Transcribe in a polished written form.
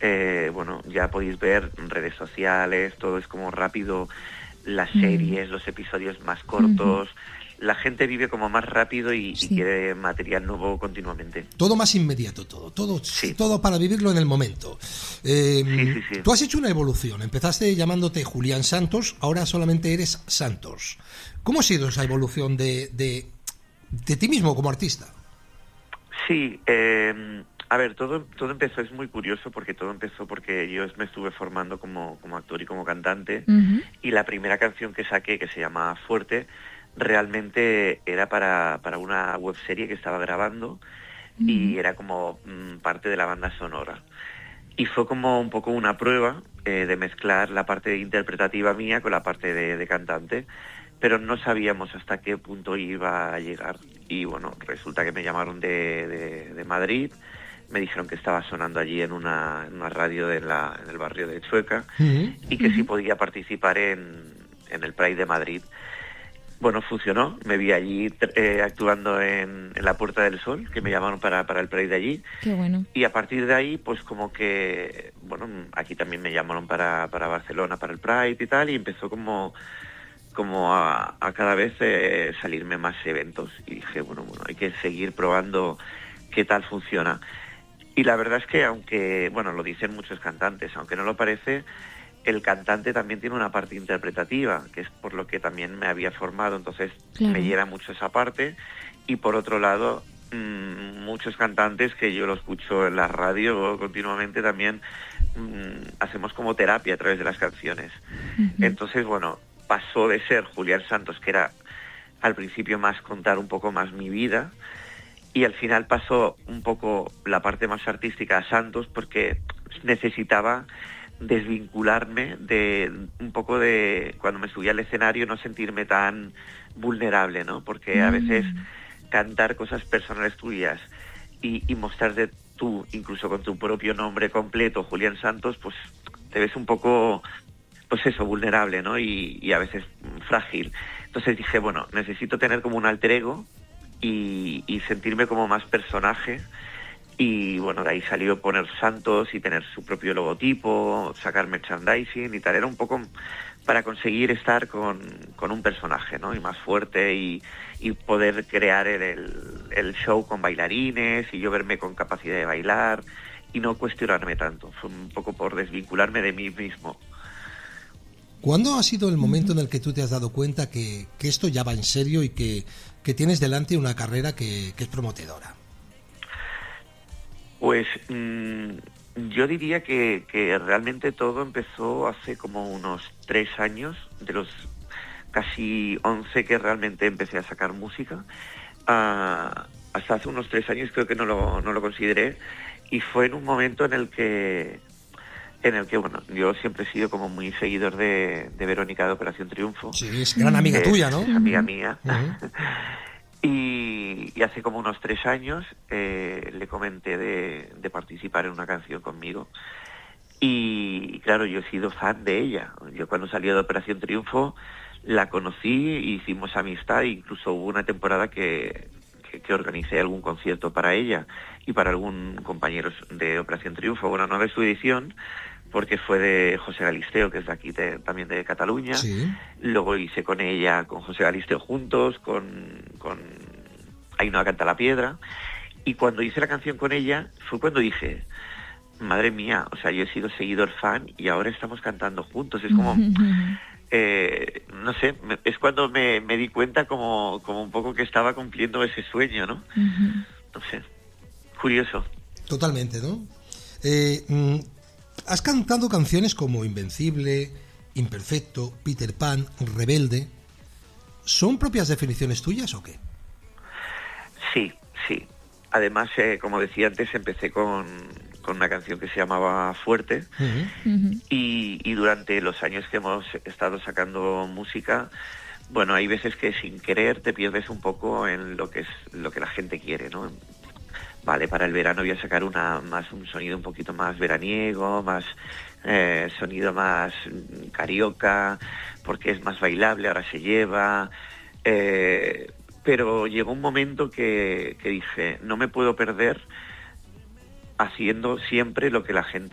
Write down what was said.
bueno, ya podéis ver redes sociales, todo es como rápido, las series, los episodios más cortos, la gente vive como más rápido y quiere material nuevo continuamente. Todo más inmediato, todo para vivirlo en el momento. Sí. Tú has hecho una evolución, empezaste llamándote Julián Santos, ahora solamente eres Santos. ¿Cómo ha sido esa evolución de ti mismo como artista? Sí, a ver, todo empezó, es muy curioso porque todo empezó porque yo me estuve formando como actor y como cantante, y la primera canción que saqué, que se llama Fuerte, realmente era para una webserie que estaba grabando y era como parte de la banda sonora. Y fue como un poco una prueba de mezclar la parte interpretativa mía con la parte de cantante, pero no sabíamos hasta qué punto iba a llegar. Y bueno, resulta que me llamaron de Madrid, me dijeron que estaba sonando allí en una radio en el barrio de Chueca y que sí podía participar en el Pride de Madrid. Bueno, funcionó, me vi allí actuando en la Puerta del Sol, que me llamaron para el Pride de allí. Qué bueno. Y a partir de ahí, pues como que, bueno, aquí también me llamaron para Barcelona, para el Pride y tal, y empezó como a cada vez salirme más eventos. Y dije, bueno, hay que seguir probando qué tal funciona. Y la verdad es que, aunque, bueno, lo dicen muchos cantantes, aunque no lo parece, el cantante también tiene una parte interpretativa, que es por lo que también me había formado, entonces me llena mucho esa parte. Y por otro lado, muchos cantantes que yo lo escucho en la radio continuamente también hacemos como terapia a través de las canciones. Entonces, bueno, pasó de ser Julián Santos, que era al principio más contar un poco más mi vida, y al final pasó un poco la parte más artística a Santos, porque necesitaba desvincularme de un poco de cuando me subía al escenario, no sentirme tan vulnerable, ¿no? Porque a veces cantar cosas personales tuyas y mostrarte tú, incluso con tu propio nombre completo, Julián Santos, pues te ves un poco, pues eso, vulnerable, ¿no? Y a veces frágil. Entonces dije, bueno, necesito tener como un alter ego y sentirme como más personaje. Y bueno, de ahí salió poner Santos y tener su propio logotipo, sacar merchandising y tal. Era un poco para conseguir estar con un personaje, ¿no? Y más fuerte y poder crear el show con bailarines y yo verme con capacidad de bailar y no cuestionarme tanto. Fue un poco por desvincularme de mí mismo. ¿Cuándo ha sido el momento en el que tú te has dado cuenta que esto ya va en serio y que tienes delante una carrera que es prometedora? Pues yo diría que realmente todo empezó hace como unos 3 años, de los casi 11 que realmente empecé a sacar música. Hasta hace unos 3 años creo que no lo consideré, y fue en un momento en el que bueno, yo siempre he sido como muy seguidor de Verónica de Operación Triunfo. Sí, es gran amiga tuya, ¿no? Es amiga mía. Y hace como unos 3 años le comenté de participar en una canción conmigo. Y claro, yo he sido fan de ella. Yo cuando salió de Operación Triunfo la conocí, hicimos amistad, e incluso hubo una temporada que organicé algún concierto para ella y para algún compañero de Operación Triunfo. Bueno, no de su edición, porque fue de José Galisteo, que es de aquí también de Cataluña. Sí. Luego hice con ella, con José Galisteo juntos, con Ainhoa Canta la Piedra. Y cuando hice la canción con ella, fue cuando dije, madre mía, o sea, yo he sido seguidor fan y ahora estamos cantando juntos. Es como, no sé, es cuando me di cuenta como un poco que estaba cumpliendo ese sueño, ¿no? No sé, curioso. Totalmente, ¿no? Has cantado canciones como Invencible, Imperfecto, Peter Pan, Rebelde. ¿Son propias definiciones tuyas o qué? Sí. Además, como decía antes, empecé con una canción que se llamaba Fuerte. Y durante los años que hemos estado sacando música, bueno, hay veces que sin querer te pierdes un poco en lo que la gente quiere, ¿no? Vale, para el verano voy a sacar un sonido un poquito más veraniego, más sonido más carioca, porque es más bailable, ahora se lleva. Pero llegó un momento que dije, no me puedo perder haciendo siempre lo que la gente